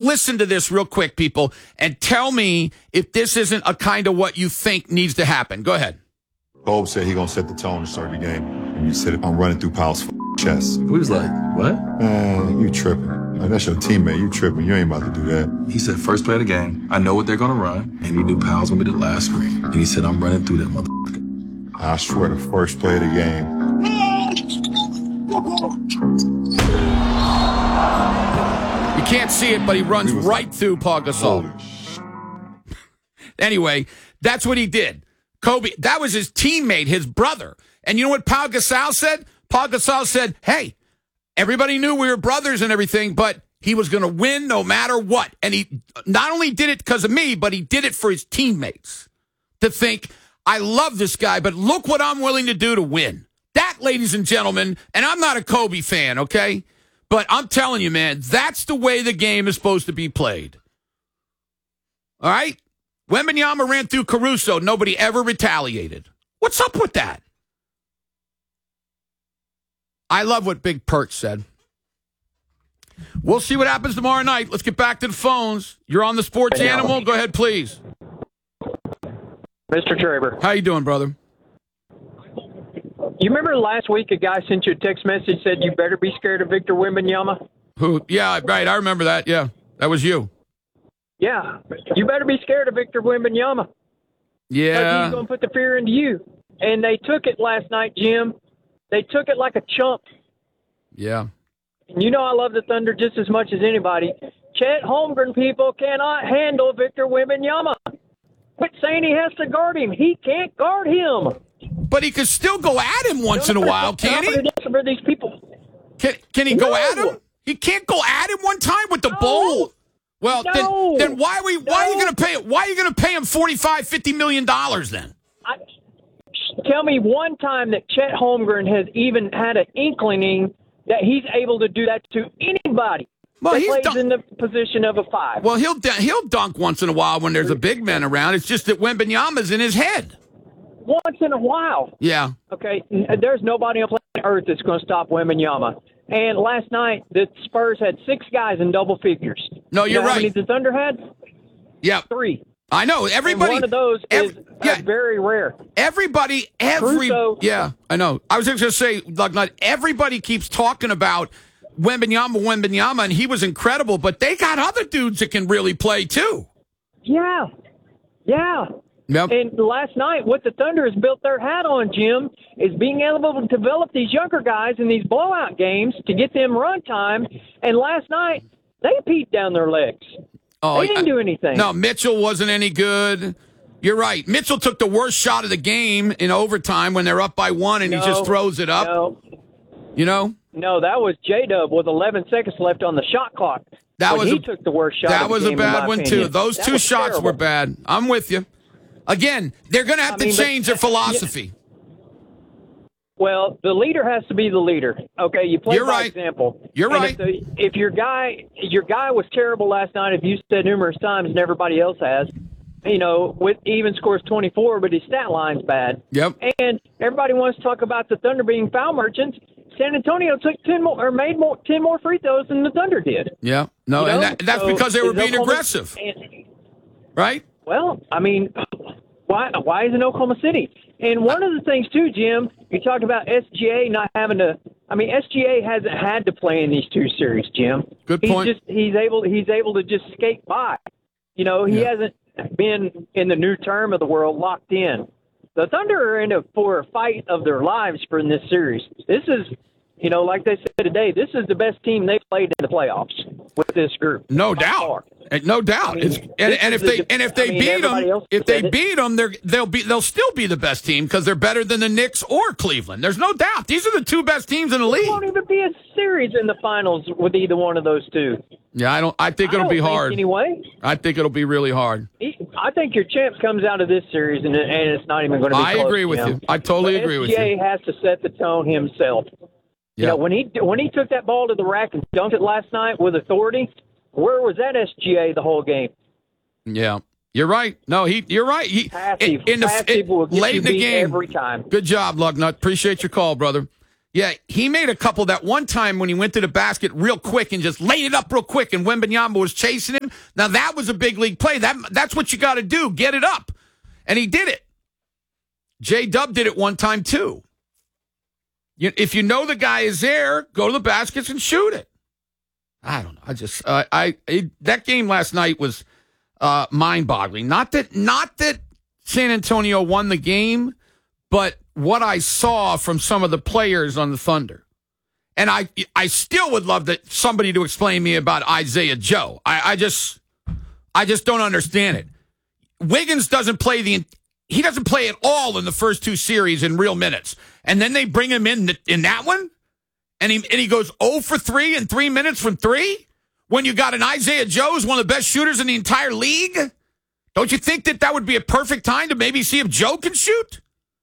listen to this real quick, people, and tell me if this isn't a kind of what you think needs to happen. Go ahead. Bob said he gonna set the tone to start the game. And you said, I'm running through Powell's chest. We was like, what? Man, you tripping. Like, that's your teammate. You tripping. You ain't about to do that. He said, first play of the game, I know what they're gonna run. And he knew Powell's gonna be the last screen. And he said, I'm running through that motherfucker. I swear, the first play of the game. You can't see it, but he runs right through Paul Gasol. Anyway, that's what he did. Kobe, that was his teammate, his brother. And you know what Paul Gasol said? Paul Gasol said, hey, everybody knew we were brothers and everything, but he was going to win no matter what. And he not only did it because of me, but he did it for his teammates to think, I love this guy, but look what I'm willing to do to win. That, ladies and gentlemen, and I'm not a Kobe fan, okay? But I'm telling you, man, that's the way the game is supposed to be played. All right? Wembanyama ran through Caruso. Nobody ever retaliated. What's up with that? I love what Big Perch said. We'll see what happens tomorrow night. Let's get back to the phones. You're on the Sports Animal. Go ahead, please. Mr. Traber. How you doing, brother? You remember last week a guy sent you a text message said you better be scared of Victor Wembanyama? Who? Yeah, right. I remember that. Yeah, that was you. Yeah, you better be scared of Victor Wembanyama. Yeah. He's going to put the fear into you. And they took it last night, Jim. They took it like a chump. Yeah. And you know I love the Thunder just as much as anybody. Chet Holmgren people cannot handle Victor Wembanyama. Quit saying he has to guard him. He can't guard him. But he could still go at him once in a while, can't he? For these people. Can he go at him? He can't go at him one time with the ball? Well, then why are you going to pay? Why are you going to pay him $45-50 million then? Tell me one time that Chet Holmgren has even had an inkling that he's able to do that to anybody that plays in the position of a five. Well, he'll dunk once in a while when there's a big man around. It's just that Wembanyama's in his head. Once in a while. Yeah. Okay, there's nobody on planet Earth that's going to stop Wembanyama. And last night, the Spurs had 6 guys in double figures. No, you're right. How many the Thunder had? Yeah. 3. I know. Everybody. And one of those is very rare. Yeah, I know. I was just going to say, like, not everybody keeps talking about Wembanyama, and he was incredible, but they got other dudes that can really play, too. Yeah. Yep. And last night, what the Thunder has built their hat on, Jim, is being able to develop these younger guys in these blowout games to get them run time. And last night, they beat down their legs. They didn't do anything. No, Mitchell wasn't any good. You're right. Mitchell took the worst shot of the game in overtime when they're up by 1, and he just throws it up. No. You know? No, that was J-Dub with 11 seconds left on the shot clock. He took the worst shot. That was a bad one, too. Those two shots were bad. I'm with you. Again, they're going to have to change their philosophy. Well, the leader has to be the leader. Okay, you play by example. You're right. If your guy was terrible last night, if you said numerous times and everybody else has, with even scores 24, but his stat line's bad. Yep. And everybody wants to talk about the Thunder being foul merchants. San Antonio took 10 more or made 10 more free throws than the Thunder did. Yeah. No, and that's because they were being aggressive. Right? Well, I mean, why isn't Oklahoma City? And one of the things, too, Jim, you talk about SGA not having to – I mean, SGA hasn't had to play in these 2 series, Jim. Good point. He's able to just skate by. He hasn't been in the new term of the world locked in. The Thunder are for a fight of their lives for this series. This is – like they said today, this is the best team they've played in the playoffs with this group. No doubt. No doubt. I mean, if they beat them, they'll still be the best team because they're better than the Knicks or Cleveland. There's no doubt. These are the 2 best teams in the league. There won't even be a series in the finals with either one of those 2. Yeah, I think it'll be hard. Anyway, I think it'll be really hard. I think your champ comes out of this series and it's not even going to be close. I agree with you. I totally agree with you. SGA has to set the tone himself. Yeah. When he took that ball to the rack and dunked it last night with authority, where was that SGA the whole game? Yeah, you're right. No, you're right. Passive will get late you in the beat game every time. Good job, Lugnut. Appreciate your call, brother. Yeah, he made a couple that one time when he went to the basket real quick and just laid it up real quick, and Wembanyama was chasing him. Now, that was a big league play. That's what you got to do. Get it up. And he did it. J-Dub did it one time, too. If you know the guy is there, go to the baskets and shoot it. I don't know. That game last night was mind-boggling. Not that San Antonio won the game, but what I saw from some of the players on the Thunder. And I still would love somebody to explain to me about Isaiah Joe. I just don't understand it. Wiggins doesn't play he doesn't play at all in the first two series in real minutes. And then they bring him in that one, and he goes 0 for 3 in 3 minutes from 3 when you got an Isaiah Joe who's one of the best shooters in the entire league. Don't you think that would be a perfect time to maybe see if Joe can shoot?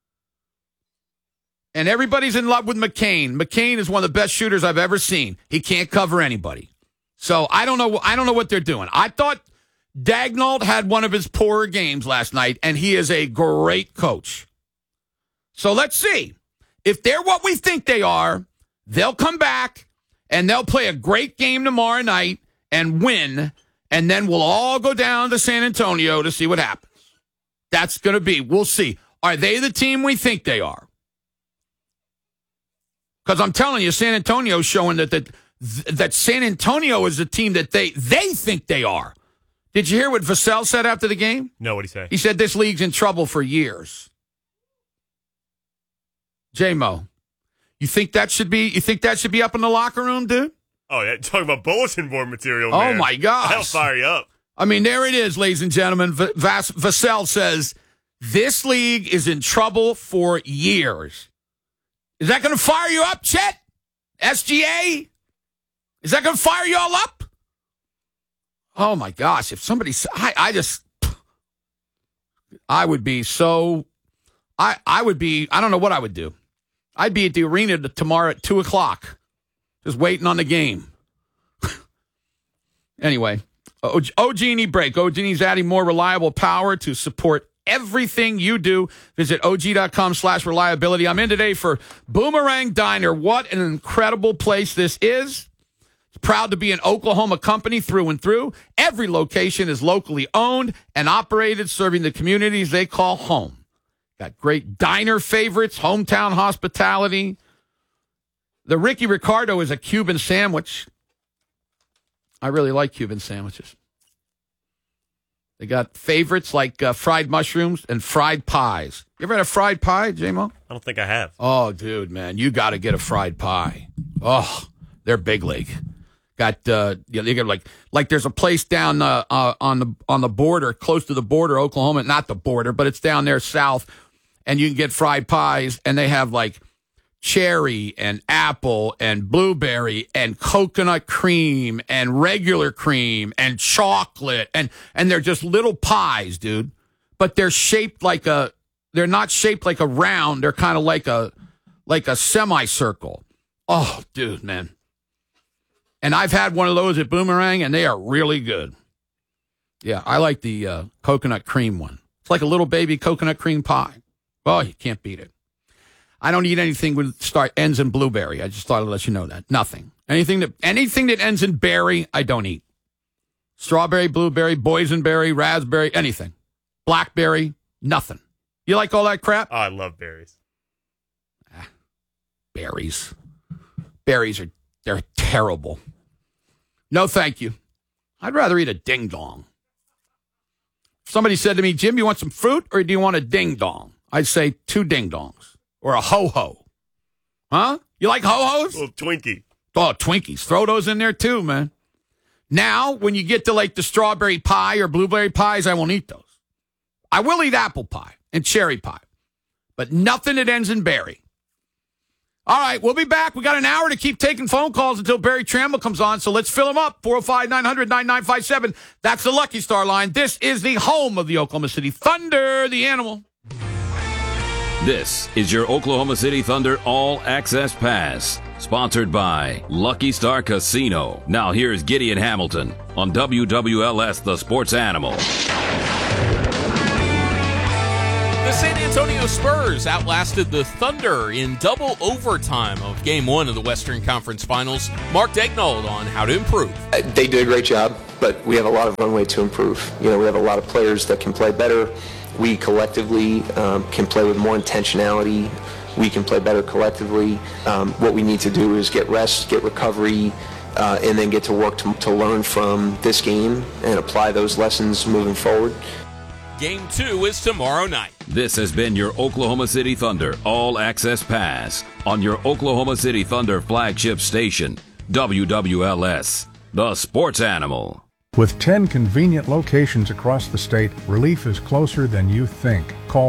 And everybody's in love with McCain. McCain is one of the best shooters I've ever seen. He can't cover anybody. So I don't know what they're doing. I thought Daigneault had one of his poorer games last night, and he is a great coach. So let's see. If they're what we think they are, they'll come back, and they'll play a great game tomorrow night and win, and then we'll all go down to San Antonio to see what happens. That's going to be, we'll see. Are they the team we think they are? Because I'm telling you, San Antonio's showing that San Antonio is the team that they think they are. Did you hear what Vassell said after the game? No, what'd he say? He said this league's in trouble for years. J-Mo, you think that should be up in the locker room, dude? Oh, yeah, talking about bulletin board material, Oh, man. my gosh. That'll fire you up. I mean, there it is, ladies and gentlemen. Vassell says this league is in trouble for years. Is that going to fire you up, Chet? SGA? Is that going to fire you all up? Oh, my gosh. If somebody... I would be so... I would be... I don't know what I would do. I'd be at the arena tomorrow at 2 o'clock, just waiting on the game. Anyway, OG&E break. OG&E's adding more reliable power to support everything you do. Visit OG.com/reliability. I'm in today for Boomerang Diner. What an incredible place this is. It's proud to be an Oklahoma company through and through. Every location is locally owned and operated, serving the communities they call home. Got great diner favorites, hometown hospitality. The Ricky Ricardo is a Cuban sandwich. I really like Cuban sandwiches. They got favorites like fried mushrooms and fried pies. You ever had a fried pie, J-Mo? I don't think I have. Oh, dude, man, you got to get a fried pie. Oh, they're big league. Got they got like there's a place down on the border, close to the border, Oklahoma, not the border, but it's down there south, and you can get fried pies, and they have like cherry and apple and blueberry and coconut cream and regular cream and chocolate, and they're just little pies, dude. But they're shaped they're not shaped like a round, they're kind of like a semicircle. Oh, dude, man. And I've had one of those at Boomerang, and they are really good. Yeah, I like the coconut cream one. It's like a little baby coconut cream pie. Oh, you can't beat it. I don't eat anything that ends in blueberry. I just thought I'd let you know that. Nothing. Anything that ends in berry, I don't eat. Strawberry, blueberry, boysenberry, raspberry, anything. Blackberry, nothing. You like all that crap? Oh, I love berries. Berries. Berries they're terrible. No, thank you. I'd rather eat a ding-dong. Somebody said to me, Jim, you want some fruit or do you want a ding-dong? I'd say 2 ding-dongs or a ho-ho. Huh? You like ho-hos? A little Twinkie. Oh, Twinkies. Throw those in there too, man. Now, when you get to like the strawberry pie or blueberry pies, I won't eat those. I will eat apple pie and cherry pie, but nothing that ends in berry. All right, we'll be back. We got an hour to keep taking phone calls until Barry Tramel comes on, so let's fill them up. 405-900-9957. That's the Lucky Star line. This is the home of the Oklahoma City Thunder, the animal. This is your Oklahoma City Thunder All Access Pass, sponsored by Lucky Star Casino. Now here's Gideon Hamilton on WWLS, the Sports Animal. The San Antonio Spurs outlasted the Thunder in double overtime of Game 1 of the Western Conference Finals. Mark Daigneault on how to improve. They did a great job. but we have a lot of runway to improve. We have a lot of players that can play better. We collectively can play with more intentionality. We can play better collectively. What we need to do is get rest, get recovery, and then get to work to learn from this game and apply those lessons moving forward. Game 2 is tomorrow night. This has been your Oklahoma City Thunder All Access Pass on your Oklahoma City Thunder flagship station, WWLS, the Sports Animal. With 10 convenient locations across the state, relief is closer than you think. Call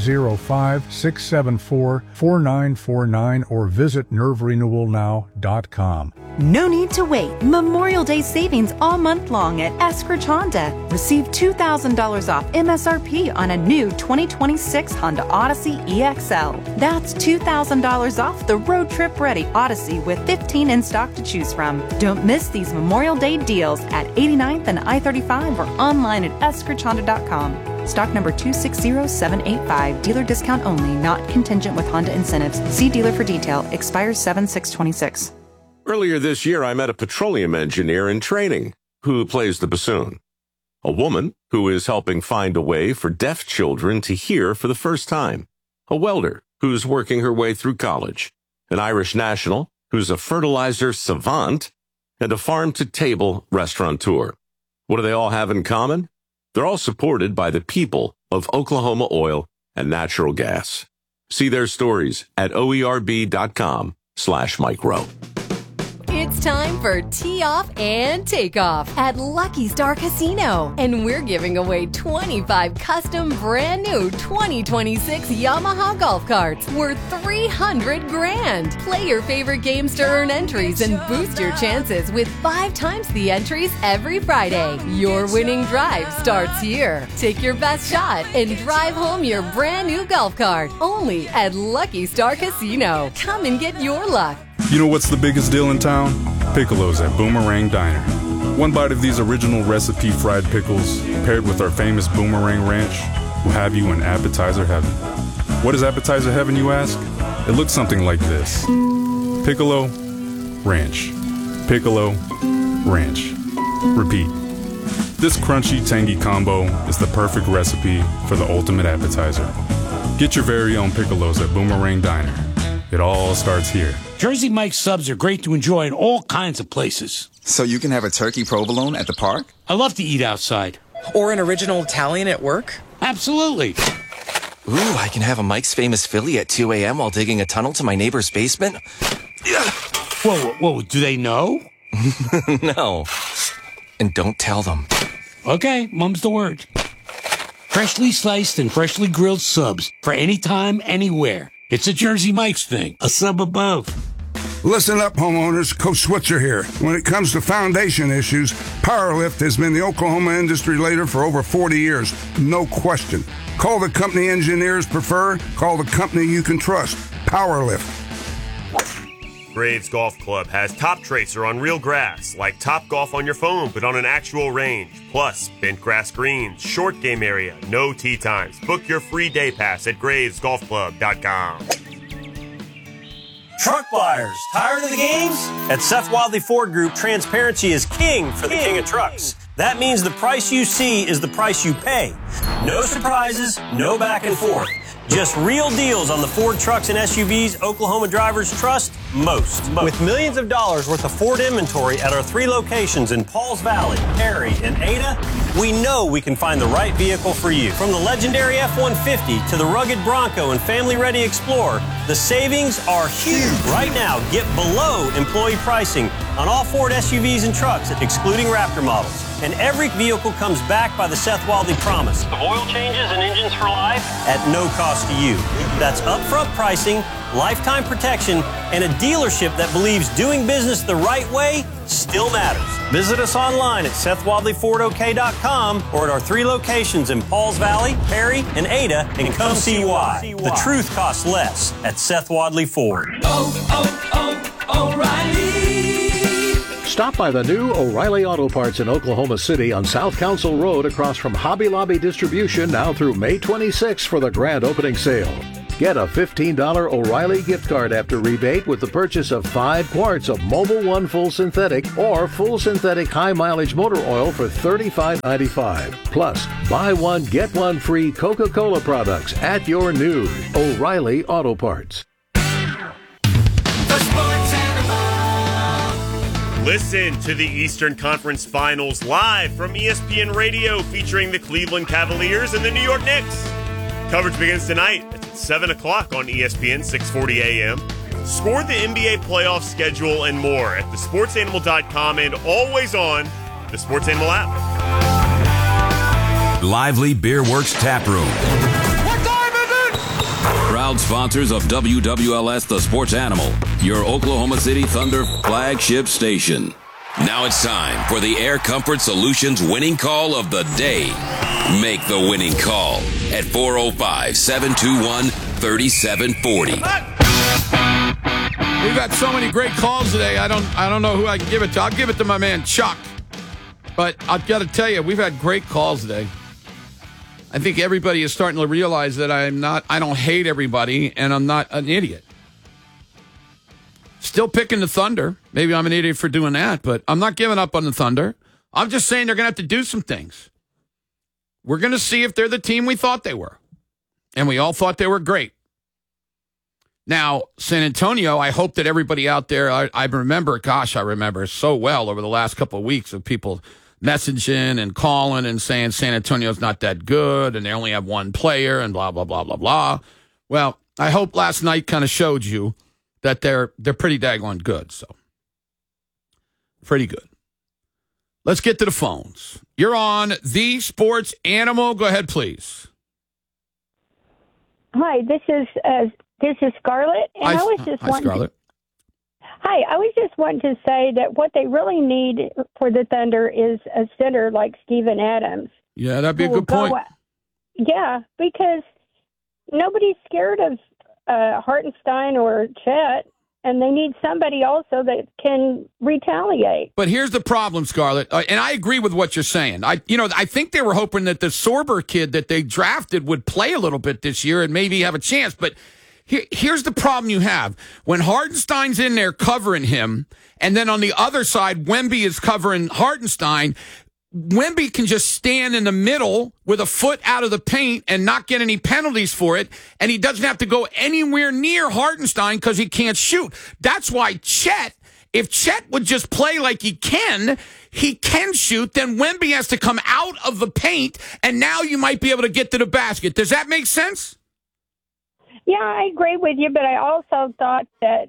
405-674-4949 or visit nerverenewalnow.com. No need to wait. Memorial Day savings all month long at Eskridge Honda. Receive $2,000 off MSRP on a new 2026 Honda Odyssey EXL. That's $2,000 off the road trip ready Odyssey with 15 in stock to choose from. Don't miss these Memorial Day deals at 89th and I-35 or online at eskridgehonda.com. Stock number 260785. Dealer discount only, not contingent with Honda incentives. See dealer for detail. Expires 7/6/26. Earlier this year, I met a petroleum engineer in training who plays the bassoon. A woman who is helping find a way for deaf children to hear for the first time. A welder who's working her way through college. An Irish national who's a fertilizer savant. And a farm-to-table restaurateur. What do they all have in common? They're all supported by the people of Oklahoma Oil and Natural Gas. See their stories at oerb.com/micro. It's time for Tee Off and Takeoff at Lucky Star Casino. And we're giving away 25 custom brand new 2026 Yamaha golf carts worth $300 grand. Play your favorite games to earn entries and boost your chances with 5 times the entries every Friday. Your winning drive starts here. Take your best shot and drive home your brand new golf cart. Only at Lucky Star Casino. Come and get your luck. You know what's the biggest deal in town? Piccolos at Boomerang Diner. One bite of these original recipe fried pickles paired with our famous Boomerang Ranch will have you in appetizer heaven. What is appetizer heaven, you ask? It looks something like this. Piccolo, ranch. Piccolo, ranch. Repeat. This crunchy, tangy combo is the perfect recipe for the ultimate appetizer. Get your very own Piccolos at Boomerang Diner. It all starts here. Jersey Mike's subs are great to enjoy in all kinds of places. So you can have a turkey provolone at the park? I love to eat outside. Or an original Italian at work? Absolutely. Ooh, I can have a Mike's Famous Philly at 2 a.m. while digging a tunnel to my neighbor's basement? Whoa, do they know? No. And don't tell them. Okay, mum's the word. Freshly sliced and freshly grilled subs for any time, anywhere. It's a Jersey Mike's thing, a sub above. Listen up, homeowners. Coach Switzer here. When it comes to foundation issues, Powerlift has been the Oklahoma industry leader for over 40 years. No question. Call the company engineers prefer. Call the company you can trust. Powerlift. Graves Golf Club has Top Tracer on real grass, like Top Golf on your phone, but on an actual range. Plus, bent grass greens, short game area, no tee times. Book your free day pass at gravesgolfclub.com. Truck buyers, tired of the games? At Seth Wadley Ford Group, transparency is king for the king of trucks. That means the price you see is the price you pay. No surprises, no back and forth. Just real deals on the Ford trucks and SUVs Oklahoma drivers trust most. With millions of dollars worth of Ford inventory at our 3 locations in Pauls Valley, Perry, and Ada, we know we can find the right vehicle for you. From the legendary F-150 to the rugged Bronco and family-ready Explorer, the savings are huge. Right now, get below employee pricing on all Ford SUVs and trucks, excluding Raptor models. And every vehicle comes backed by the Seth Wadley promise of oil changes and engines for life at no cost to you. That's upfront pricing, lifetime protection, and a dealership that believes doing business the right way still matters. Visit us online at SethWadleyFordOK.com or at our 3 locations in Pauls Valley, Perry, and Ada, and come see why. The truth costs less at Seth Wadley Ford. O'Reilly. Stop by the new O'Reilly Auto Parts in Oklahoma City on South Council Road across from Hobby Lobby Distribution now through May 26 for the grand opening sale. Get a $15 O'Reilly gift card after rebate with the purchase of 5 quarts of Mobil 1 Full Synthetic or Full Synthetic High Mileage Motor Oil for $35.95. Plus, buy one, get one free Coca-Cola products at your new O'Reilly Auto Parts. Listen to the Eastern Conference Finals live from ESPN Radio featuring the Cleveland Cavaliers and the New York Knicks. Coverage begins tonight at 7 o'clock on ESPN, 6:40 a.m. Score the NBA playoff schedule and more at thesportsanimal.com and always on the Sports Animal app. Lively Beer Works Tap Room. What time is it? Proud sponsors of WWLS The Sports Animal, your Oklahoma City Thunder flagship station. Now it's time for the Air Comfort Solutions winning call of the day. Make the winning call at 405-721-3740. We've had so many great calls today. I don't know who I can give it to. I'll give it to my man Chuck. But I've got to tell you, we've had great calls today. I think everybody is starting to realize that I don't hate everybody, and I'm not an idiot. Still picking the Thunder. Maybe I'm an idiot for doing that, but I'm not giving up on the Thunder. I'm just saying they're going to have to do some things. We're going to see if they're the team we thought they were. And we all thought they were great. Now, San Antonio, I hope that everybody out there, I remember so well over the last couple of weeks of people messaging and calling and saying San Antonio's not that good and they only have one player and blah, blah, blah, blah, blah. Well, I hope last night kind of showed you that they're pretty daggone good. So, pretty good. Let's get to the phones. You're on The Sports Animal. Go ahead, please. Hi, this is Scarlett, and I was just wanting. Scarlett. Hi, I was just wanting to say that what they really need for the Thunder is a center like Steven Adams. Yeah, that'd be a good point. Yeah, because nobody's scared of Hartenstein or Chet, and they need somebody also that can retaliate. But here's the problem, Scarlett, and I agree with what you're saying. I think they were hoping that the Sorber kid that they drafted would play a little bit this year and maybe have a chance. But here's the problem you have. When Hartenstein's in there covering him, and then on the other side, Wemby is covering Hartenstein, Wemby can just stand in the middle with a foot out of the paint and not get any penalties for it, and he doesn't have to go anywhere near Hartenstein because he can't shoot. That's why if Chet would just play like he can shoot, then Wemby has to come out of the paint, and now you might be able to get to the basket. Does that make sense? Yeah, I agree with you, but I also thought that,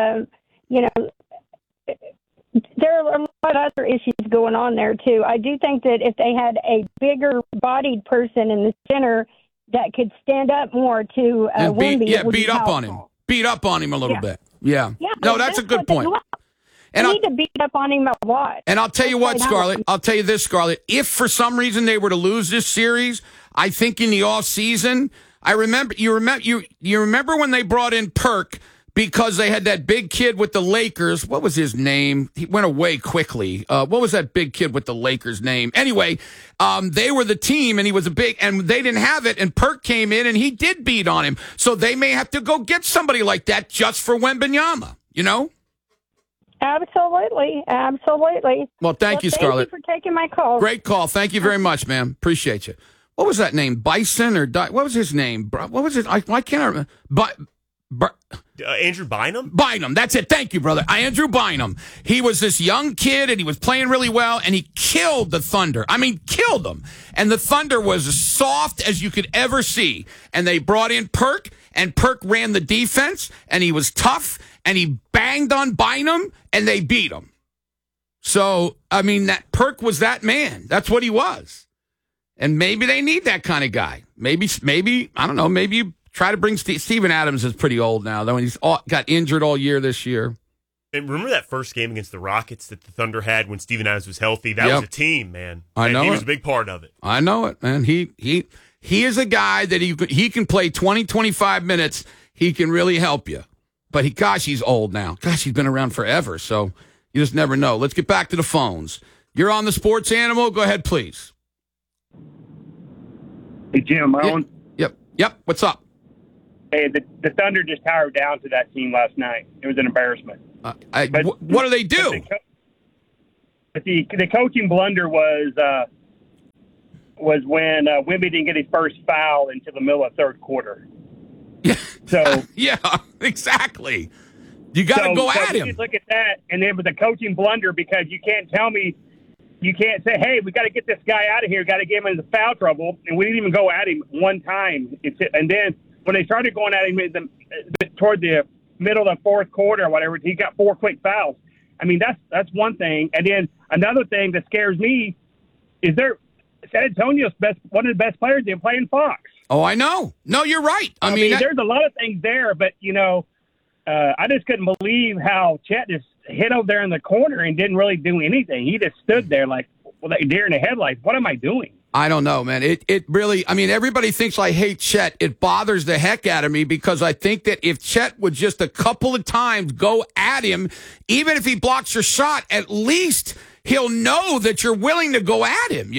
there are a lot of other issues going on there, too. I do think that if they had a bigger-bodied person in the center that could stand up more to Wemby, beat up on him. Beat up on him a little bit. Yeah. No, that's a good point. And I need to beat up on him a lot. And I'll tell you what, Scarlett. I'll tell you this, Scarlett. If for some reason they were to lose this series, I think in the off season, you remember when they brought in Perk because they had that big kid with the Lakers. What was his name? He went away quickly. What was that big kid with the Lakers name? Anyway, they were the team, and he was and they didn't have it, and Perk came in, and he did beat on him. So they may have to go get somebody like that just for Wembanyama, you know? Absolutely. Well, thank you, Scarlett. Thank you for taking my call. Great call. Thank you very much, ma'am. Appreciate you. What was that name? Bison or what was his name? What was it? Why can't I remember? Andrew Bynum? Bynum, that's it. Thank you, brother. Andrew Bynum. He was this young kid, and he was playing really well, and he killed the Thunder. I mean, killed them. And the Thunder was as soft as you could ever see. And they brought in Perk, and Perk ran the defense, and he was tough, and he banged on Bynum, and they beat him. So, I mean, that Perk was that man. That's what he was. And maybe they need that kind of guy. Maybe I don't know, maybe you try to bring Steven Adams is pretty old now, though, and he's got injured all year this year. And remember that first game against the Rockets that the Thunder had when Steven Adams was healthy? That was a team, man. I know he was a big part of it. I know it, man. He is a guy that he can play 20, 25 minutes. He can really help you. But he's old now. Gosh, he's been around forever, so you just never know. Let's get back to the phones. You're on the Sports Animal. Go ahead, please. Hey, Jim, am I on? Yep. What's up? Hey, the Thunder just towered down to that team last night. It was an embarrassment. What do they do? The coaching blunder was when Wemby didn't get his first foul until the middle of third quarter. So yeah, exactly. You got to go at him. You look at that, and then with the coaching blunder, because you can't tell me, you can't say, hey, we got to get this guy out of here, got to get him into foul trouble, and we didn't even go at him one time. And then when they started going at him toward the middle of the fourth quarter or whatever, he got 4 quick fouls. I mean, that's one thing. And then another thing that scares me is San Antonio's one of the best players in playing Fox. Oh, I know. No, you're right. I mean there's a lot of things there, but, I just couldn't believe how Chet just hit over there in the corner and didn't really do anything. He just stood there like deer in the headlights. What am I doing? I don't know, man. It really, I mean, everybody thinks I hate Chet. It bothers the heck out of me because I think that if Chet would just a couple of times go at him, even if he blocks your shot, at least he'll know that you're willing to go at him,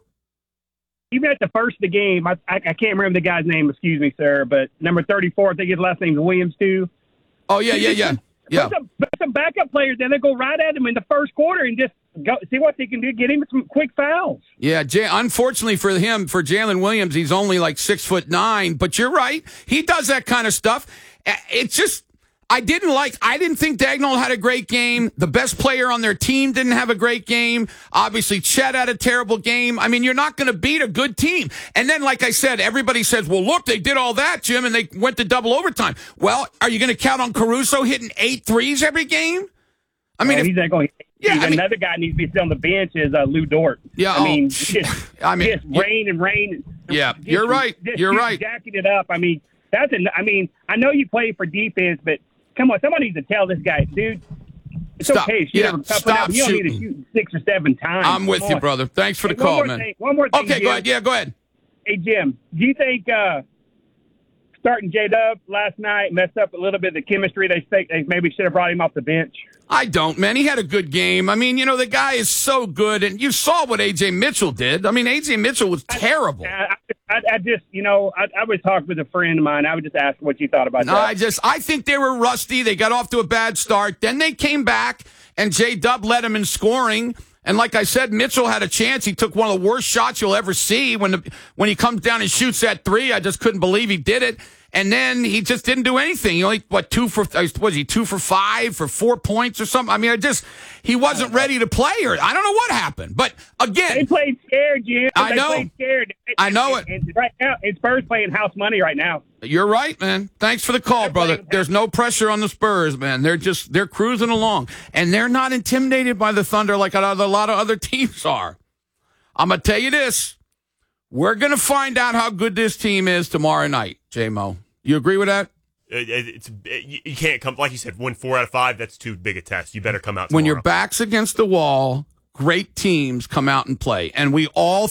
Even at the first of the game, I can't remember the guy's name, excuse me, sir, but number 34, I think his last name is Williams, too. Oh, yeah. Some backup players, then they go right at him in the first quarter and just go see what they can do, get him some quick fouls. Yeah, unfortunately for him, for Jalen Williams, he's only like 6'9", but you're right. He does that kind of stuff. It's just, I didn't think Daigneault had a great game. The best player on their team didn't have a great game. Obviously, Chet had a terrible game. I mean, you're not going to beat a good team. And then, like I said, everybody says, well, look, they did all that, Jim, and they went to double overtime. Well, are you going to count on Caruso hitting 8 threes every game? I mean, he's not going. Yeah, another guy needs to be still on the bench is Lou Dort. Yeah, just rain and rain. Yeah, you're right. You're right. Jacking it up. I mean, I know you play for defense, but come on, somebody needs to tell this guy, dude. It's okay. Stop you don't need to shoot 6 or 7 times. I'm with you, brother. Thanks for the call, man. One more thing. Okay, Jim. go ahead. Yeah, go ahead. Hey, Jim, do you think starting J-Dub last night messed up a little bit of the chemistry? They maybe should have brought him off the bench. I don't, man. He had a good game. I mean, the guy is so good, and you saw what A.J. Mitchell did. I mean, A.J. Mitchell was terrible. I just, I was talking with a friend of mine. I would just ask what you thought about that. I think they were rusty. They got off to a bad start. Then they came back, and J-Dub led them in scoring. And like I said, Mitchell had a chance. He took one of the worst shots you'll ever see. When he comes down and shoots that 3, I just couldn't believe he did it. And then he just didn't do anything. He only, 2 for 5 for 4 points or something? I mean, he wasn't ready to play, or I don't know what happened. But again, they played scared, Jim. I know. They played scared. I know it. And right now, it's Spurs playing house money right now. You're right, man. Thanks for the call, brother. There's no pressure on the Spurs, man. They're cruising along, and they're not intimidated by the Thunder like a lot of other teams are. I'm gonna tell you this. We're going to find out how good this team is tomorrow night, J-Mo. You agree with that? You can't come, like you said, win 4 out of 5. That's too big a test. You better come out tomorrow. When your back's against the wall, great teams come out and play. And we all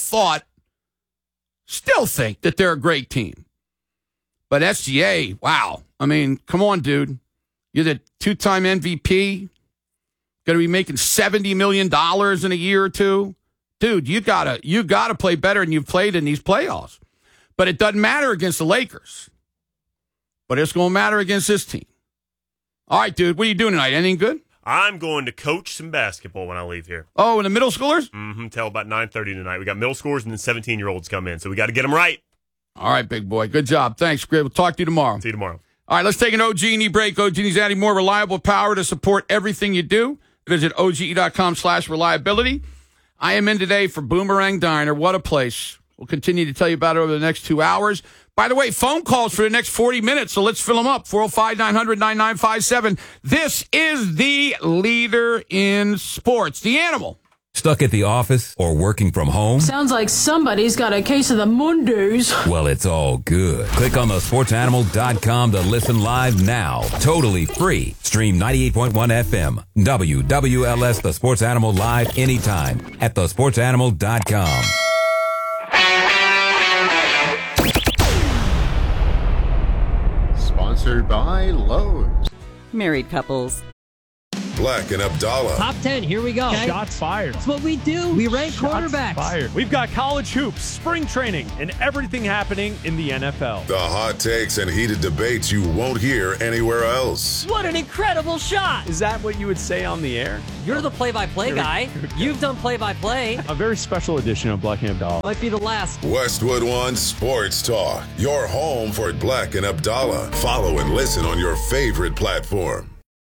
still think that they're a great team. But SGA, wow. I mean, come on, dude. You're the 2-time MVP. Going to be making $70 million in a year or two. Dude, you gotta play better than you've played in these playoffs. But it doesn't matter against the Lakers. But it's going to matter against this team. All right, dude, what are you doing tonight? Anything good? I'm going to coach some basketball when I leave here. Oh, and the middle schoolers? Mm-hmm, till about 9:30 tonight. We got middle schoolers and then 17-year-olds come in, so we got to get them right. All right, big boy. Good job. Thanks, Grid. We'll talk to you tomorrow. See you tomorrow. All right, let's take an OG&E break. OG&E's adding more reliable power to support everything you do. Visit OGE.com/reliability. I am in today for Boomerang Diner. What a place. We'll continue to tell you about it over the next 2 hours. By the way, phone calls for the next 40 minutes, so let's fill them up. 405-900-9957. This is the leader in sports, the Animal. Stuck at the office or working from home? Sounds like somebody's got a case of the Mondays. Well, it's all good. Click on thesportsanimal.com to listen live now. Totally free. Stream 98.1 FM. WWLS The Sports Animal live anytime at thesportsanimal.com. Sponsored by Lowe's. Married couples. Black and Abdallah. Top 10, here we go. Okay. Shots fired. That's what we do. We rank quarterbacks. Fired. We've got college hoops, spring training, and everything happening in the NFL. The hot takes and heated debates you won't hear anywhere else. What an incredible shot. Is that what you would say on the air? You're the play-by-play guy. You've done play-by-play. A very special edition of Black and Abdallah. Might be the last. Westwood One Sports Talk, your home for Black and Abdallah. Follow and listen on your favorite platform.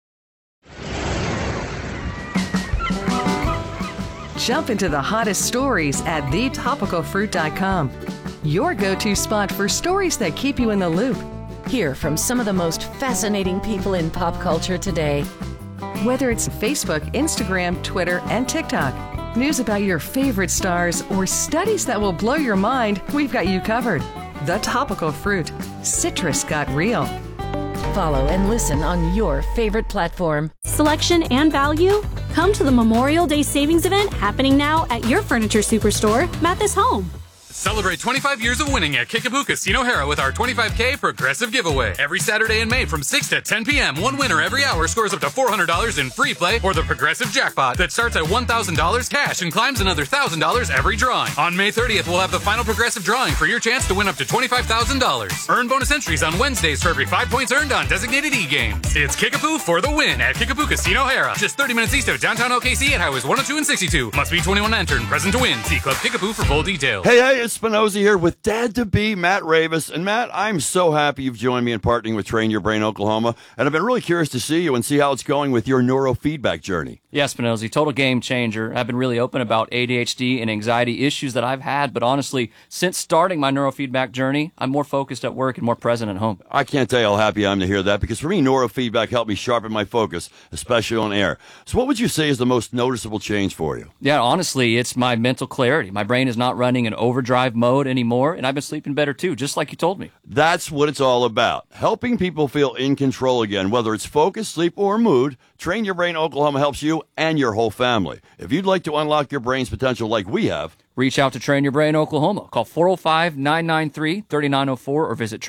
Jump into the hottest stories at thetopicalfruit.com. Your go-to spot for stories that keep you in the loop. Hear from some of the most fascinating people in pop culture today. Whether it's Facebook, Instagram, Twitter, and TikTok, news about your favorite stars, or studies that will blow your mind, we've got you covered. The Topical Fruit. Citrus got real. Follow and listen on your favorite platform. Selection and value? Come to the Memorial Day Savings Event happening now at your furniture superstore, Mathis Home. Celebrate 25 years of winning at Kickapoo Casino Hara with our $25K Progressive Giveaway. Every Saturday in May from 6 to 10 p.m., one winner every hour scores up to $400 in free play or the Progressive Jackpot that starts at $1,000 cash and climbs another $1,000 every drawing. On May 30th, we'll have the final Progressive drawing for your chance to win up to $25,000. Earn bonus entries on Wednesdays for every 5 points earned on designated e-games. It's Kickapoo for the win at Kickapoo Casino Hara. Just 30 minutes east of downtown OKC at Highways 102 and 62. Must be 21 and enter and present to win. See Club Kickapoo for full details. Hey, it's Spinoza here with Dad-to-be Matt Ravis. And Matt, I'm so happy you've joined me in partnering with Train Your Brain Oklahoma. And I've been really curious to see you and see how it's going with your neurofeedback journey. Yeah, Spinozzi, total game changer. I've been really open about ADHD and anxiety issues that I've had, but honestly, since starting my neurofeedback journey, I'm more focused at work and more present at home. I can't tell you how happy I am to hear that, because for me, neurofeedback helped me sharpen my focus, especially on air. So what would you say is the most noticeable change for you? Yeah, honestly, it's my mental clarity. My brain is not running in overdrive mode anymore, and I've been sleeping better too, just like you told me. That's what it's all about. Helping people feel in control again, whether it's focus, sleep, or mood. Train Your Brain Oklahoma helps you and your whole family. If you'd like to unlock your brain's potential like we have, reach out to Train Your Brain Oklahoma. Call 405-993-3904 or visit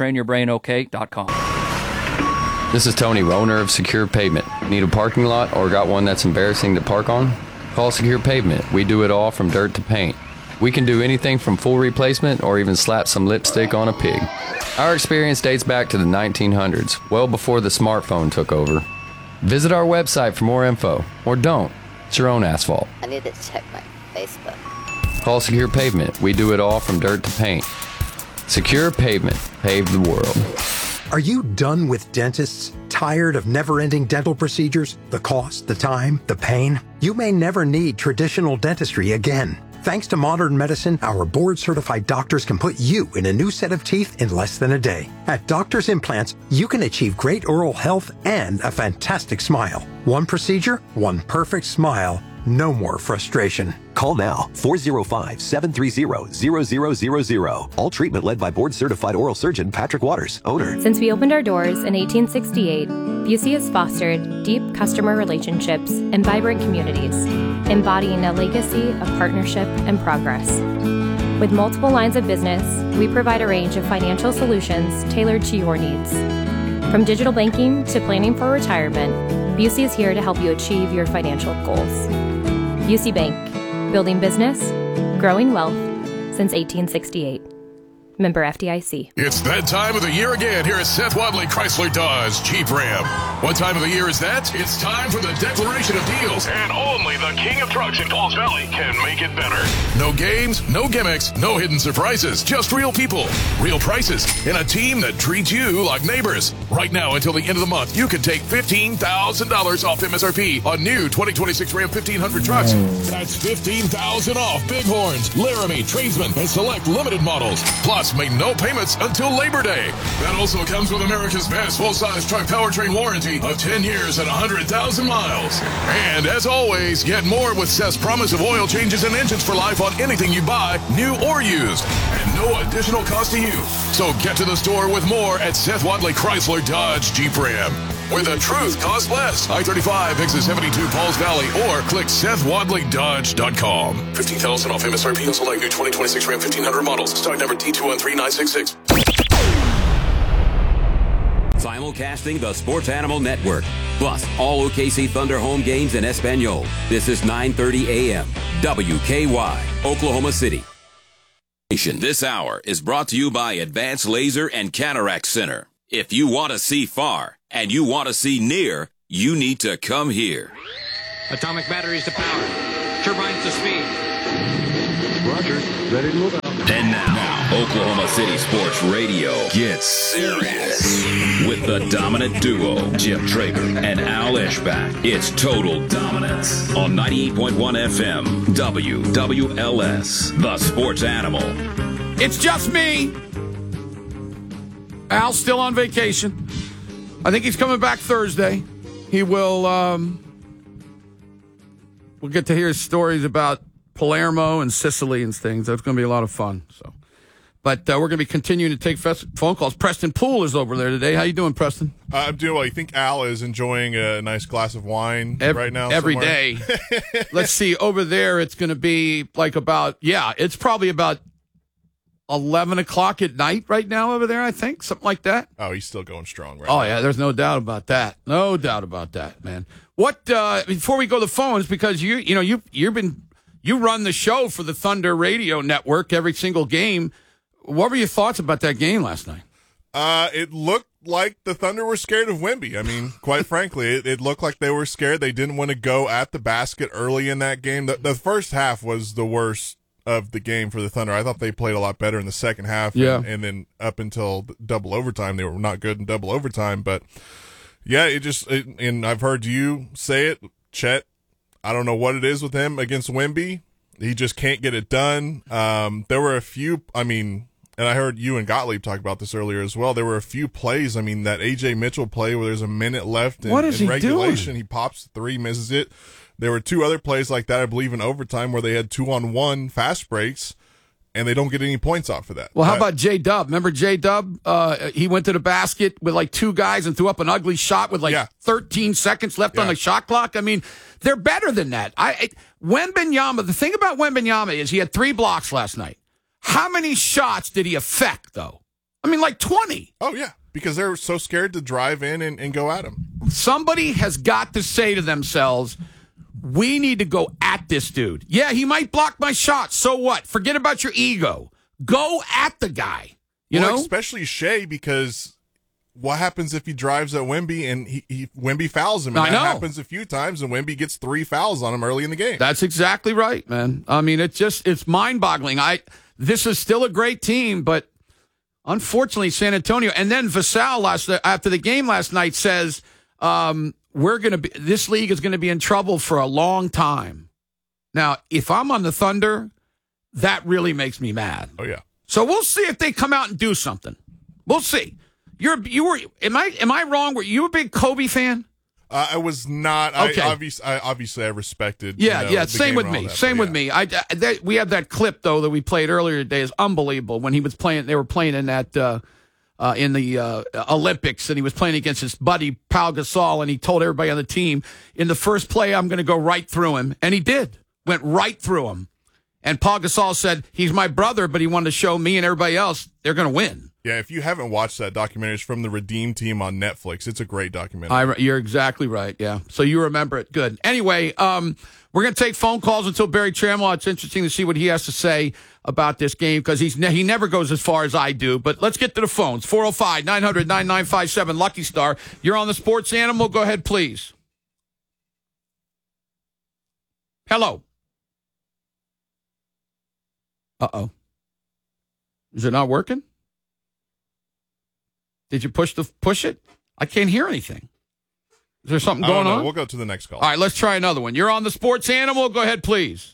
trainyourbrainok.com. This is Tony, owner of Secure Pavement. Need a parking lot or got one that's embarrassing to park on? Call Secure Pavement. We do it all from dirt to paint. We can do anything from full replacement or even slap some lipstick on a pig. Our experience dates back to the 1900s, well before the smartphone took over. Visit our website for more info, or don't. It's your own asphalt. I need to check my Facebook. Call Secure Pavement. We do it all from dirt to paint. Secure Pavement. Pave the world. Are you done with dentists? Tired of never-ending dental procedures? The cost, the time, the pain? You may never need traditional dentistry again. Thanks to modern medicine, our board-certified doctors can put you in a new set of teeth in less than a day. At Doctors Implants, you can achieve great oral health and a fantastic smile. One procedure, one perfect smile. No more frustration. Call now, 405-730-0000. All treatment led by board-certified oral surgeon Patrick Waters, owner. Since we opened our doors in 1868, Busey has fostered deep customer relationships and vibrant communities, embodying a legacy of partnership and progress. With multiple lines of business, we provide a range of financial solutions tailored to your needs. From digital banking to planning for retirement, Busey is here to help you achieve your financial goals. Busey Bank, building business, growing wealth since 1868. Member FDIC. It's that time of the year again here at Seth Wadley Chrysler Dodge Jeep Ram. What time of the year is that? It's time for the declaration of deals. And only the king of trucks in Pauls Valley can make it better. No games, no gimmicks, no hidden surprises. Just real people, real prices, and a team that treats you like neighbors. Right now until the end of the month, you can take $15,000 off MSRP on new 2026 Ram 1500 trucks. That's $15,000 off Bighorns, Laramie, Tradesman, and select limited models. Plus, make no payments until Labor Day. That also comes with America's best full-size truck powertrain warranty of 10 years and 100,000 miles. And as always, get more with Seth's promise of oil changes and engines for life on anything you buy, new or used. And no additional cost to you. So get to the store with more at Seth Wadley Chrysler Dodge Jeep Ram, where the truth costs less. I-35, exit 72, Pauls Valley, or click SethWadleyDodge.com. $15,000 off MSRP on select new 2026 Ram 1500 models. Stock number T213966. Simulcasting the Sports Animal Network. Plus, all OKC Thunder home games in Espanol. This is 9:30 a.m. WKY, Oklahoma City. This hour is brought to you by Advanced Laser and Cataract Center. If you want to see far and you want to see near, you need to come here. Atomic batteries to power. Turbines to speed. Roger. Ready to move out. And now, Oklahoma City Sports Radio gets serious with the dominant duo, Jim Traeger and Al Eschbach. It's Total Dominance on 98.1 FM, WWLS, the Sports Animal. It's just me. Al's still on vacation. I think he's coming back Thursday. He will, we'll get to hear stories about Palermo and Sicily and things. That's going to be a lot of fun. So, but we're going to be continuing to take phone calls. Preston Poole is over there today. How you doing, Preston? I'm doing well. You think Al is enjoying a nice glass of wine right now? Every somewhere? day. Let's see. Over there, it's going to be like it's probably about 11 o'clock at night right now over there, I think. Something like that. Oh, he's still going strong right now. now. Yeah, there's no doubt about that. No doubt about that, man. What, before we go to the phones, because you run the show for the Thunder Radio Network every single game. What were your thoughts about that game last night? It looked like the Thunder were scared of Wemby. I mean, quite frankly, it looked like they were scared. They didn't want to go at the basket early in that game. The first half was the worst of the game for the Thunder. I thought they played a lot better in the second half. Yeah. And then up until double overtime, they were not good in double overtime. But, yeah, and I've heard you say it, Chet. I don't know what it is with him against Wemby. He just can't get it done. There were a few, and I heard you and Gottlieb talk about this earlier as well. There were a few plays, that A.J. Mitchell play where there's a minute left in regulation. Doing? He pops the three, misses it. There were two other plays like that, I believe, in overtime where they had 2-on-1 fast breaks, and they don't get any points off of that. Well, how about J-Dub? Remember J-Dub? He went to the basket with like two guys and threw up an ugly shot with 13 seconds left on the shot clock. I mean, they're better than that. Wembanyama, the thing about Wembanyama is he had 3 blocks last night. How many shots did he affect, though? I mean, like 20. Oh, yeah, because they're so scared to drive in and go at him. Somebody has got to say to themselves, we need to go at this dude. Yeah, he might block my shot. So what? Forget about your ego. Go at the guy. You know? Especially Shea, because what happens if he drives at Wemby and Wemby fouls him? And that happens a few times, and Wemby gets 3 fouls on him early in the game. That's exactly right, man. I mean, it's mind-boggling. This is still a great team, but unfortunately, San Antonio. And then Vassell after the game last night says, this league is going to be in trouble for a long time. Now, if I'm on the Thunder, that really makes me mad. Oh yeah. So we'll see if they come out and do something. We'll see. Am I wrong? Were you a big Kobe fan? I was not. Okay. Obviously, I respected. Yeah. Same with me. Me. We have that clip though that we played earlier today. Is unbelievable when he was playing. They were playing in that. In the Olympics, and he was playing against his buddy Pau Gasol, and he told everybody on the team, in the first play, I'm going to go right through him. And he did. Went right through him. And Pau Gasol said, he's my brother, but he wanted to show me and everybody else they're going to win. Yeah, if you haven't watched that documentary, it's from the Redeem Team on Netflix. It's a great documentary. You're exactly right, yeah. So you remember it. Good. Anyway, we're going to take phone calls until Barry Tramwell. It's interesting to see what he has to say about this game because he never goes as far as I do. But let's get to the phones. 405-900-9957, Lucky Star. You're on the Sports Animal. Go ahead, please. Hello. Uh-oh. Is it not working? Did you push it? I can't hear anything. Is there something going on? We'll go to the next call. All right, let's try another one. You're on the Sports Animal. Go ahead, please.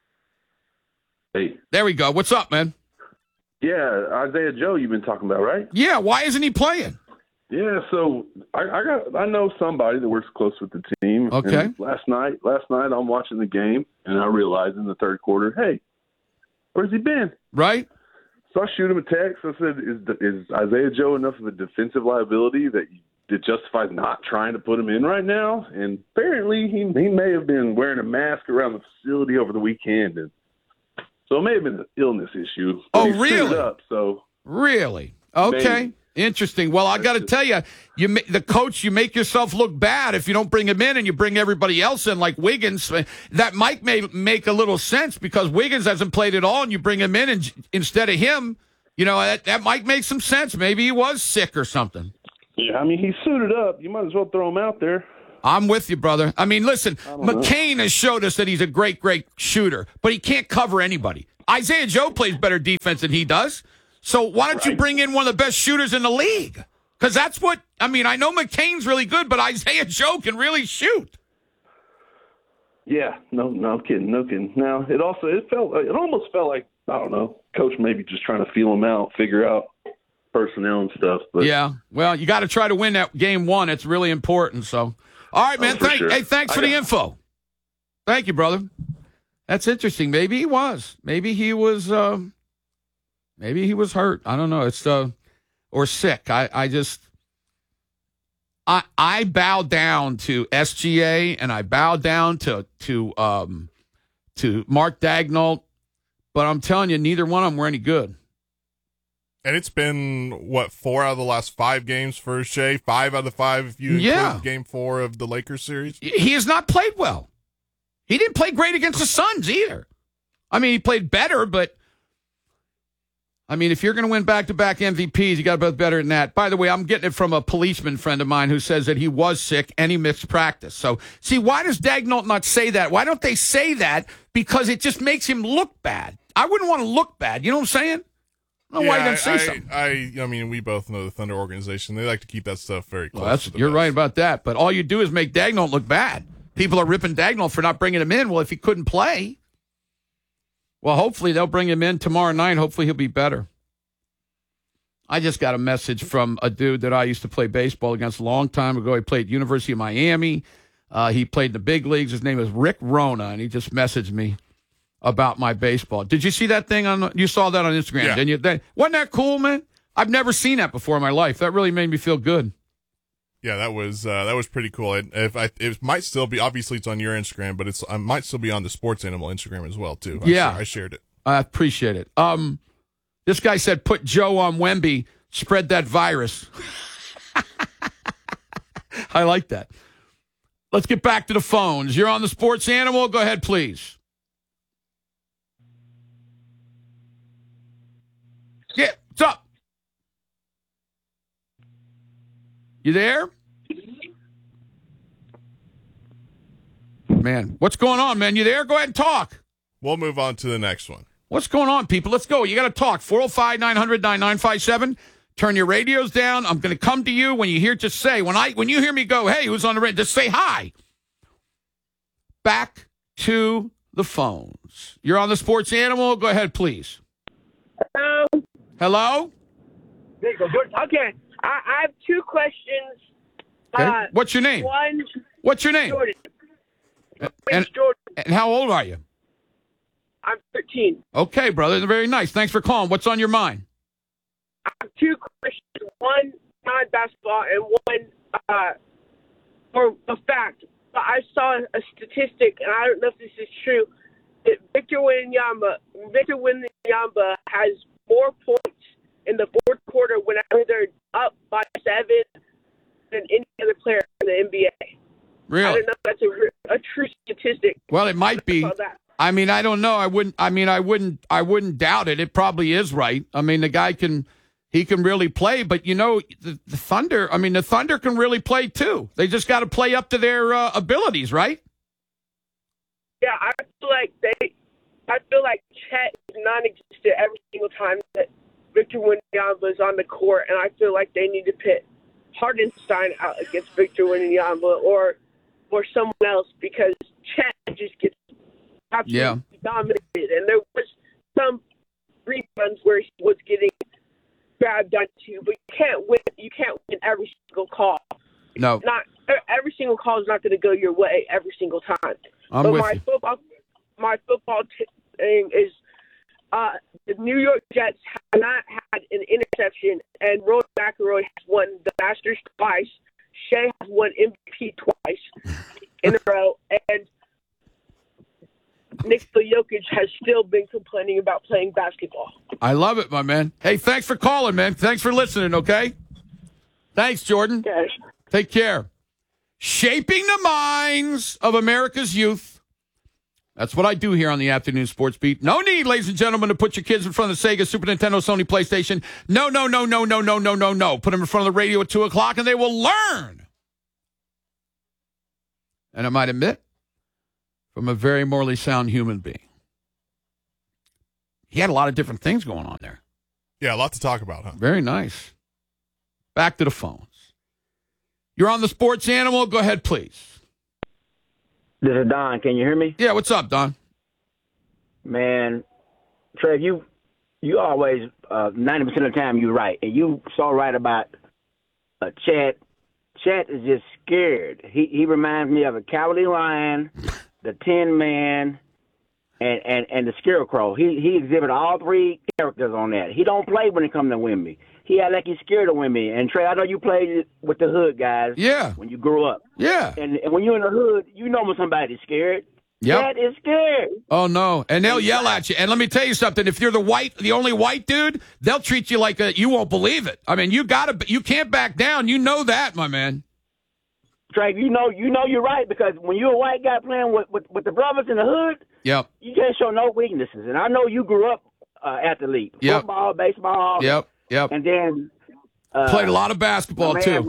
Hey. There we go. What's up, man? Yeah, Isaiah Joe you've been talking about, right? Yeah, why isn't he playing? Yeah, so I know somebody that works close with the team. Okay. And last night I'm watching the game, and I realized in the third quarter, hey, where's he been? Right. So I shoot him a text. I said, is Isaiah Joe enough of a defensive liability that it justifies not trying to put him in right now? And apparently he may have been wearing a mask around the facility over the weekend. And so it may have been an illness issue. Oh, really? Up, so really? Okay. Interesting. Well, I got to tell you, the coach, you make yourself look bad if you don't bring him in and you bring everybody else in, like Wiggins. That might make a little sense because Wiggins hasn't played at all, and you bring him in and instead of him, that might make some sense. Maybe he was sick or something. Yeah, I mean, he's suited up. You might as well throw him out there. I'm with you, brother. I mean, listen, McCain has showed us that he's a great, great shooter, but he can't cover anybody. Isaiah Joe plays better defense than he does. So why don't you bring in one of the best shooters in the league? Because that's what – I mean, I know McCain's really good, but Isaiah Joe can really shoot. Yeah, no kidding. Now, it almost felt like, I don't know, coach maybe just trying to feel him out, figure out personnel and stuff. But yeah, well, you got to try to win that game one. It's really important. So, all right, man. Thanks for the info. Thank you, brother. That's interesting. Maybe he was. Maybe he was hurt. I don't know. It's or sick. I bow down to SGA and I bow down to Mark Daigneault, but I'm telling you, neither one of them were any good. And it's been, 4 out of the last 5 games for Shea? 5 out of the 5 if you include Game 4 of the Lakers series? He has not played well. He didn't play great against the Suns either. I mean, he played better, but, I mean, if you're going to win back-to-back MVPs, you got to be better than that. By the way, I'm getting it from a policeman friend of mine who says that he was sick and he missed practice. So, see, why does Daigneault not say that? Why don't they say that? Because it just makes him look bad. I wouldn't want to look bad. You know what I'm saying? I don't know why you didn't say something. I mean, we both know the Thunder organization. They like to keep that stuff very close. Well, you're right about that. But all you do is make Daigneault look bad. People are ripping Daigneault for not bringing him in. Well, if he couldn't play, well, hopefully they'll bring him in tomorrow night. Hopefully he'll be better. I just got a message from a dude that I used to play baseball against a long time ago. He played University of Miami. He played in the big leagues. His name is Rick Rona, and he just messaged me about my baseball. Did you see that thing you saw that on Instagram, didn't you? Wasn't that cool, man? I've never seen that before in my life. That really made me feel good. Yeah, that was pretty cool. It might still be, obviously it's on your Instagram, but it might still be on the Sports Animal Instagram as well too. I shared it. I appreciate it. This guy said, put Joe on Wemby, spread that virus. I like that. Let's get back to the phones. You're on the Sports Animal. Go ahead, please. Yeah, what's up? You there? Man, what's going on, man? You there? Go ahead and talk. We'll move on to the next one. What's going on, people? Let's go. You got to talk. 405-900-9957. Turn your radios down. I'm going to come to you when you hear, just say, when you hear me go, hey, who's on the radio? Just say hi. Back to the phones. You're on the Sports Animal. Go ahead, please. Hello? Okay. I have 2 questions. Okay. What's your name? What's your name? Jordan. And how old are you? I'm 13. Okay, brother. Very nice. Thanks for calling. What's on your mind? I have 2 questions. One non-basketball and one for a fact. I saw a statistic, and I don't know if this is true, that Victor Wembanyama has more points in the fourth quarter whenever they're up by 7 than any other player in the NBA. Really? I don't know if that's a true statistic. Well, it might be. I mean, I don't know. I wouldn't doubt it. It probably is right. I mean, the guy can really play, but the Thunder. I mean, the Thunder can really play too. They just got to play up to their abilities, right? Yeah, I feel like Chet is non-existent every single time that Victor Wembanyama is on the court, and I feel like they need to pit Hardenstein out against Victor Wembanyama or someone else because Chet just gets absolutely dominated. And there was some rebounds where he was getting grabbed onto, but you can't win every single call. No. Not every single call is not going to go your way every single time. I'm with you. My football thing is the New York Jets have not had an interception, and Roy McIlroy has won the Masters twice. Shea has won MVP twice in a row, and Nikola Jokic has still been complaining about playing basketball. I love it, my man. Hey, thanks for calling, man. Thanks for listening, okay? Thanks, Jordan. Okay. Take care. Shaping the minds of America's youth. That's what I do here on the Afternoon Sports Beat. No need, ladies and gentlemen, to put your kids in front of the Sega, Super Nintendo, Sony, PlayStation. No. Put them in front of the radio at 2 o'clock, and they will learn. And I might admit, from a very morally sound human being. He had a lot of different things going on there. Yeah, a lot to talk about, huh? Very nice. Back to the phones. You're on the Sports Animal. Go ahead, please. This is Don. Can you hear me? Yeah, what's up, Don? Man, Trev, you always, 90% of the time, you're right. And you so right about Chet. Chet is just scared. He reminds me of a cowardly lion, the Tin Man, and the Scarecrow. He exhibited all three characters on that. He don't play when it comes to Wemby. He act like he's scared of Wemby. And Trey, I know you played with the hood guys. Yeah. When you grew up. Yeah. And when you're in the hood, you know when somebody's scared. Yep. That is scared. Oh, no. And they'll yell at you. And let me tell you something. If you're the only white dude, they'll treat you like you won't believe it. I mean, you can't back down. You know that, my man. Trey, you know you're right, because when you're a white guy playing with the brothers in the hood, yep, you can't show no weaknesses. And I know you grew up athlete. Yep. Football, baseball. Yep. And then played a lot of basketball too.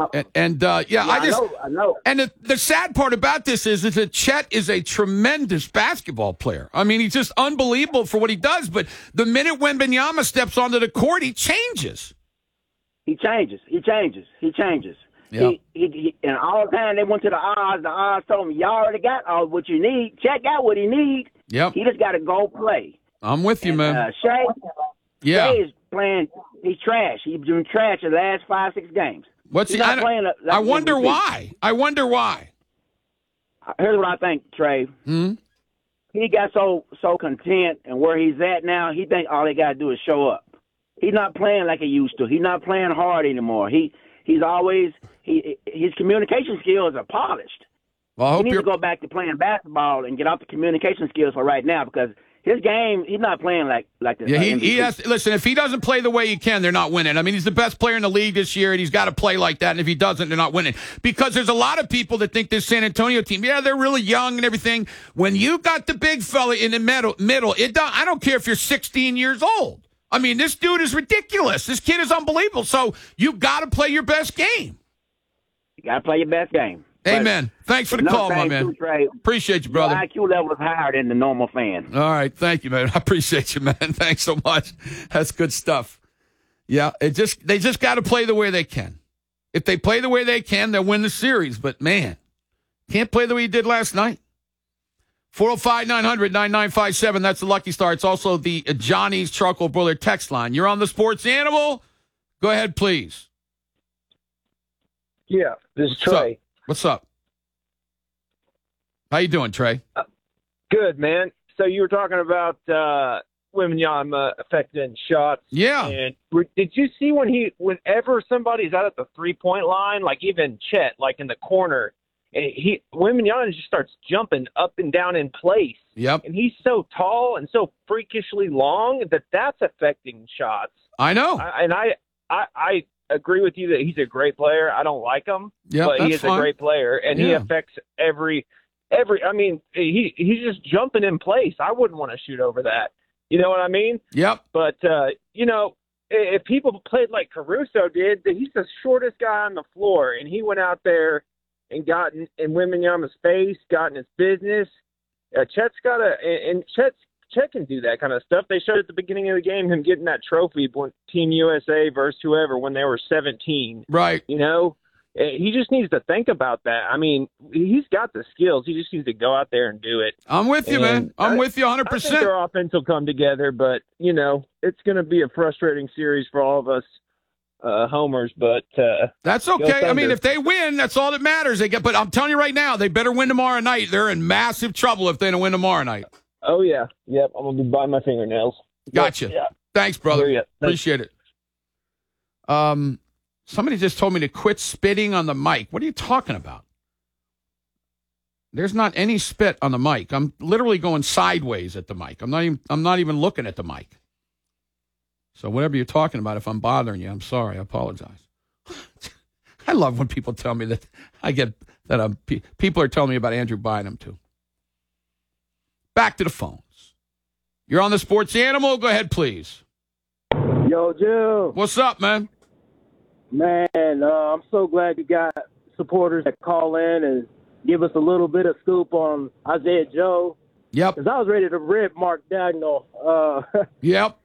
I know. And the sad part about this is that Chet is a tremendous basketball player. I mean, he's just unbelievable for what he does. But the minute Wembanyama steps onto the court, he changes. He changes. Yep. He and all the time they went to the odds told him, y'all already got all what you need. Chet got what he need. Yep. He just got to go play. I'm with you, man. Shea is playing. He's trash. He's been trash the last 5-6 games. I wonder why. Here's what I think, Trey. Hmm? He got so content and where he's at now, he think all they got to do is show up. He's not playing like he used to. He's not playing hard anymore. His communication skills are polished. Well, I hope he needs to go back to playing basketball and get off the communication skills for right now, because his game, he's not playing like this. Yeah, he has. Listen, if he doesn't play the way he can, they're not winning. I mean, he's the best player in the league this year, and he's got to play like that. And if he doesn't, they're not winning. Because there's a lot of people that think this San Antonio team, yeah, they're really young and everything. When you got the big fella in the middle, I don't care if you're 16 years old. I mean, this dude is ridiculous. This kid is unbelievable. So you got to play your best game. You got to play your best game. Amen. Thanks for the call, my man. Appreciate you, brother. Your IQ level is higher than the normal fan. All right. Thank you, man. I appreciate you, man. Thanks so much. That's good stuff. Yeah, they just got to play the way they can. If they play the way they can, they'll win the series. But, man, can't play the way you did last night. 405-900-9957. That's the Lucky Star. It's also the Johnny's Charcoal Broiler text line. You're on the Sports Animal. Go ahead, please. Yeah, this is Trey. What's up? How you doing, Trey? Good, man. So you were talking about Wembanyama affecting shots. Yeah. And did you see whenever somebody's out at the 3-point line, like even Chet, like in the corner, Wembanyama just starts jumping up and down in place. Yep. And he's so tall and so freakishly long that's affecting shots. I know. I agree with you that he's a great player. I don't like him, but he is a great player, and he affects every. I mean, he's just jumping in place. I wouldn't want to shoot over that. You know what I mean? Yep. But if people played like Caruso did, he's the shortest guy on the floor, and he went out there and got in Wembanyama's face, got in his business. Chet can do that kind of stuff. They showed at the beginning of the game him getting that trophy when Team USA versus whoever when they were 17. Right. You know, he just needs to think about that. I mean, he's got the skills. He just needs to go out there and do it. I'm with you, man. I'm with you 100%. I think their offense will come together, but, it's going to be a frustrating series for all of us homers, but that's okay. I mean, if they win, that's all that matters. But I'm telling you right now, they better win tomorrow night. They're in massive trouble if they don't win tomorrow night. Oh, yeah. Yep, I'm going to be biting my fingernails. Gotcha. Yeah. Thanks, brother. Yeah, appreciate it. Somebody just told me to quit spitting on the mic. What are you talking about? There's not any spit on the mic. I'm literally going sideways at the mic. I'm not even looking at the mic. So whatever you're talking about, if I'm bothering you, I'm sorry. I apologize. I love when people tell me that people are telling me about Andrew Bynum, too. Back to the phones. You're on the Sports Animal. Go ahead, please. Yo, Jill. What's up, man? Man, I'm so glad you got supporters that call in and give us a little bit of scoop on Isaiah Joe. Yep. Because I was ready to rip Mark Dagnall. Yep.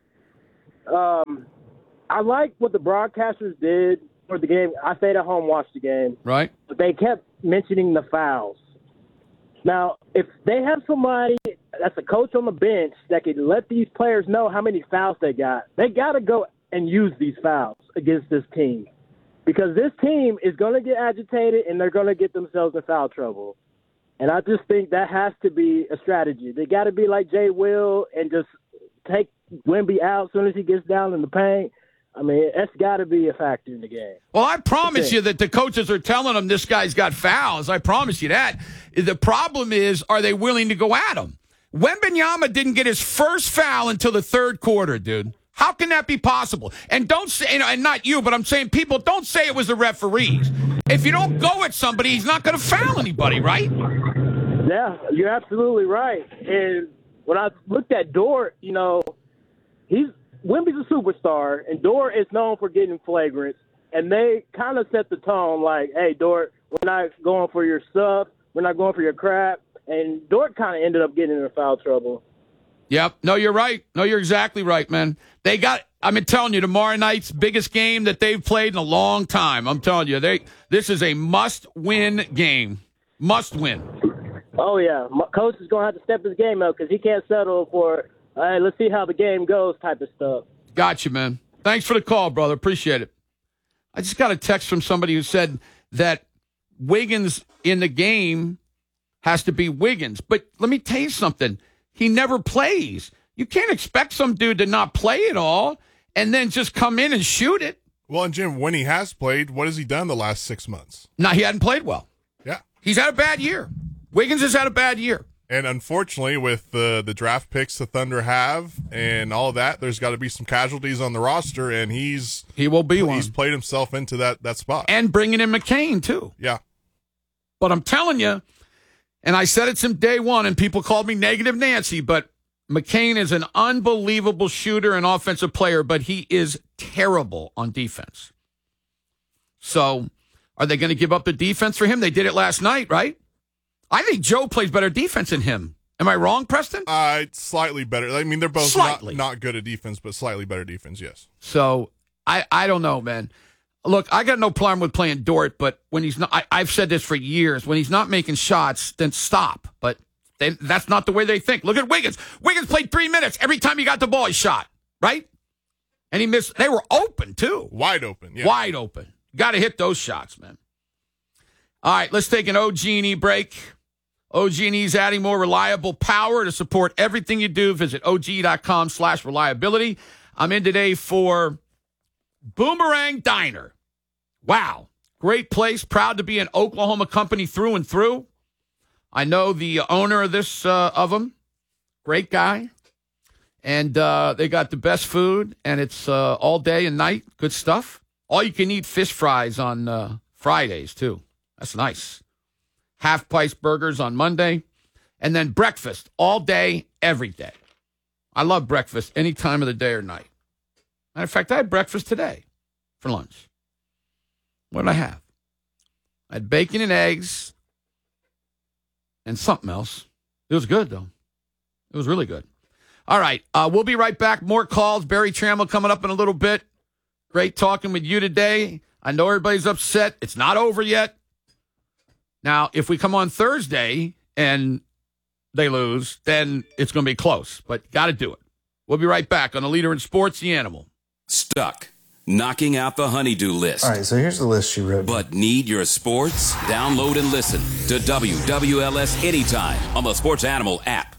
I like what the broadcasters did for the game. I stayed at home, watched the game. Right. But they kept mentioning the fouls. Now, if they have somebody that's a coach on the bench that can let these players know how many fouls they got to go and use these fouls against this team. Because this team is going to get agitated and they're going to get themselves in foul trouble. And I just think that has to be a strategy. They got to be like Jay Will and just take Wemby out as soon as he gets down in the paint. I mean, that's got to be a factor in the game. Well, I promise you that the coaches are telling him this guy's got fouls. I promise you that. The problem is, are they willing to go at him? Wembanyama didn't get his first foul until the third quarter, dude. How can that be possible? And don't say, and not you, but I'm saying people, don't say it was the referees. If you don't go at somebody, he's not going to foul anybody, right? Yeah, you're absolutely right. And when I looked at Dort, Wemby's a superstar, and Dort is known for getting flagrants. And they kind of set the tone like, hey, Dort, we're not going for your stuff. We're not going for your crap. And Dort kind of ended up getting into foul trouble. Yep. No, you're right. No, you're exactly right, man. I'm telling you, tomorrow night's biggest game that they've played in a long time. I'm telling you, this is a must-win game. Must win. Oh, yeah. Coach is going to have to step his game up because he can't settle for, hey, let's see how the game goes type of stuff. Gotcha, man. Thanks for the call, brother. Appreciate it. I just got a text from somebody who said that Wiggins in the game has to be Wiggins. But let me tell you something. He never plays. You can't expect some dude to not play at all and then just come in and shoot it. Well, and Jim, when he has played, what has he done the last 6 months? No, he hadn't played well. Yeah. He's had a bad year. Wiggins has had a bad year. And unfortunately, with the draft picks the Thunder have and all of that, there's got to be some casualties on the roster, and he will be one. He's played himself into that spot. And bringing in McCain, too. Yeah. But I'm telling you, and I said it from day one, and people called me Negative Nancy, but McCain is an unbelievable shooter and offensive player, but he is terrible on defense. So are they going to give up the defense for him? They did it last night, right? I think Joe plays better defense than him. Am I wrong, Preston? Slightly better. I mean, they're both not good at defense, but slightly better defense, yes. So I don't know, man. Look, I got no problem with playing Dort, but when he's not, I've said this for years, when he's not making shots, then stop. But that's not the way they think. Look at Wiggins. Wiggins played 3 minutes. Every time he got the ball, he shot, right? And he missed. They were open, too. Wide open, yeah. Wide open. Got to hit those shots, man. All right, let's take an OG&E break. OG&E's adding more reliable power to support everything you do. Visit OG.com/reliability. I'm in today for Boomerang Diner. Wow. Great place. Proud to be an Oklahoma company through and through. I know the owner of this, of them. Great guy. And they got the best food, and it's all day and night. Good stuff. All you can eat fish fries on Fridays, too. That's nice. Half-price burgers on Monday. And then breakfast all day, every day. I love breakfast any time of the day or night. Matter of fact, I had breakfast today for lunch. What did I have? I had bacon and eggs and something else. It was good, though. It was really good. All right, we'll be right back. More calls. Barry Trammell coming up in a little bit. Great talking with you today. I know everybody's upset. It's not over yet. Now, if we come on Thursday and they lose, then it's going to be close. But got to do it. We'll be right back on the leader in sports, The Animal. Stuck. Knocking out the honeydew list. All right, so here's the list she wrote. But need your sports? Download and listen to WWLS anytime on the Sports Animal app.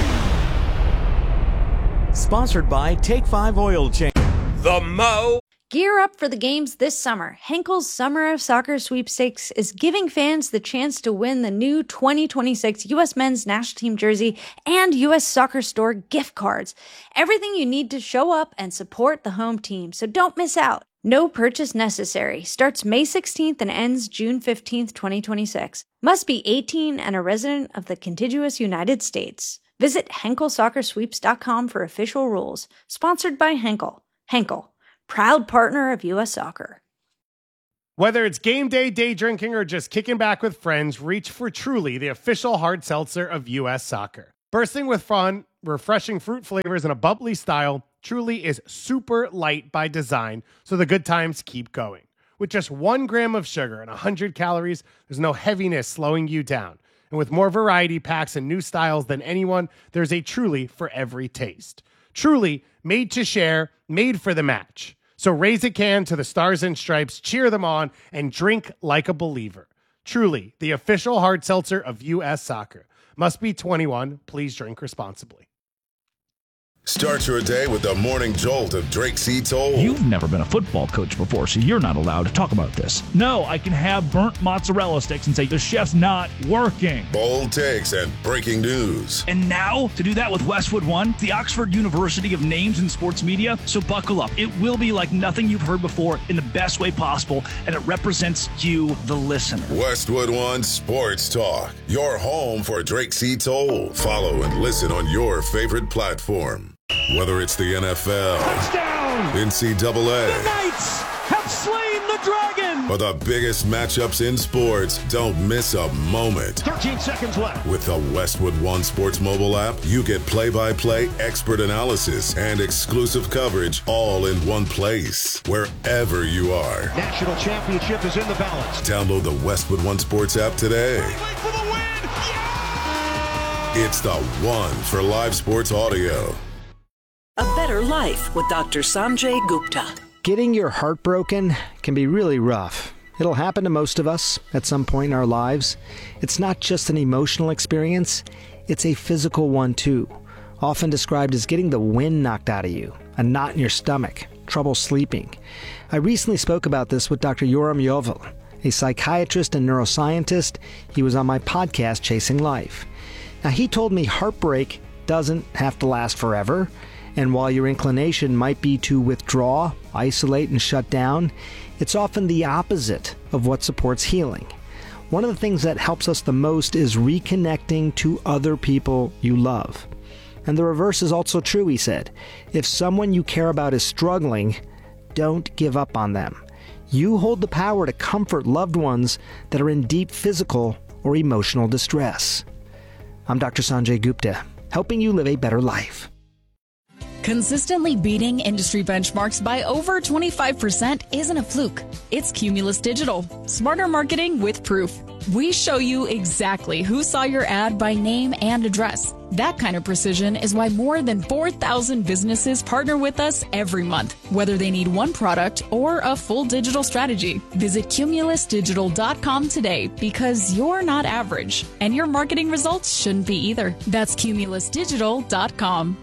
Sponsored by Take 5 Oil Change. The Mo Gear up for the games this summer. Henkel's Summer of Soccer Sweepstakes is giving fans the chance to win the new 2026 U.S. Men's National Team jersey and U.S. Soccer Store gift cards. Everything you need to show up and support the home team, so don't miss out. No purchase necessary. Starts May 16th and ends June 15th, 2026. Must be 18 and a resident of the contiguous United States. Visit HenkelSoccerSweeps.com for official rules. Sponsored by Henkel. Henkel, proud partner of U.S. Soccer. Whether it's game day drinking, or just kicking back with friends, reach for Truly, the official hard seltzer of U.S. Soccer. Bursting with fun, refreshing fruit flavors, and a bubbly style, Truly is super light by design, so the good times keep going. With just 1 gram of sugar and 100 calories, there's no heaviness slowing you down. And with more variety packs and new styles than anyone, there's a Truly for every taste. Truly, made to share, made for the match. So raise a can to the Stars and Stripes, cheer them on, and drink like a believer. Truly, the official hard seltzer of U.S. Soccer. Must be 21. Please drink responsibly. Start your day with the morning jolt of Drake C. Toll. You've never been a football coach before, so you're not allowed to talk about this. No, I can have burnt mozzarella sticks and say the chef's not working. Bold takes and breaking news. And now, to do that with Westwood One, the Oxford University of Names in Sports Media, so buckle up. It will be like nothing you've heard before in the best way possible, and it represents you, the listener. Westwood One Sports Talk, your home for Drake C. Toll. Follow and listen on your favorite platform. Whether it's the NFL, touchdown, NCAA, the Knights have slain the dragon, or the biggest matchups in sports, don't miss a moment. 13 seconds left. With the Westwood One Sports mobile app, you get play-by-play expert analysis and exclusive coverage all in one place, wherever you are. National championship is in the balance. Download the Westwood One Sports app today. For the win. Yeah! It's the one for live sports audio. A Better Life with Dr. Sanjay Gupta. Getting your heart broken can be really rough. It'll happen to most of us at some point in our lives. It's not just an emotional experience, it's a physical one too. Often described as getting the wind knocked out of you, a knot in your stomach, trouble sleeping. I recently spoke about this with Dr. Yoram Yovel, a psychiatrist and neuroscientist. He was on my podcast, Chasing Life. Now, he told me heartbreak doesn't have to last forever. And while your inclination might be to withdraw, isolate, and shut down, it's often the opposite of what supports healing. One of the things that helps us the most is reconnecting to other people you love. And the reverse is also true, he said. If someone you care about is struggling, don't give up on them. You hold the power to comfort loved ones that are in deep physical or emotional distress. I'm Dr. Sanjay Gupta, helping you live a better life. Consistently beating industry benchmarks by over 25% isn't a fluke. It's Cumulus Digital. Smarter marketing with proof. We show you exactly who saw your ad by name and address. That kind of precision is why more than 4,000 businesses partner with us every month, whether they need one product or a full digital strategy. Visit cumulusdigital.com today, because you're not average, and your marketing results shouldn't be either. That's cumulusdigital.com.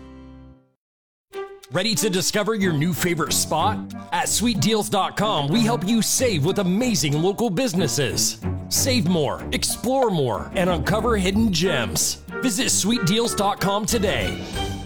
Ready to discover your new favorite spot? At SweetDeals.com, we help you save with amazing local businesses. Save more, explore more, and uncover hidden gems. Visit SweetDeals.com today.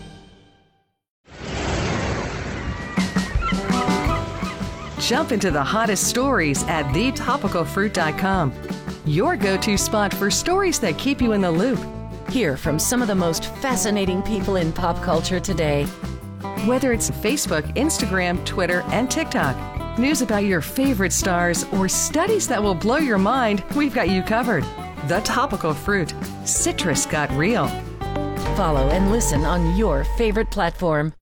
Jump into the hottest stories at TheTopicalFruit.com. Your go-to spot for stories that keep you in the loop. Hear from some of the most fascinating people in pop culture today. Whether it's Facebook, Instagram, Twitter, and TikTok, news about your favorite stars, or studies that will blow your mind, we've got you covered. The Topical Fruit. Citrus got real. Follow and listen on your favorite platform.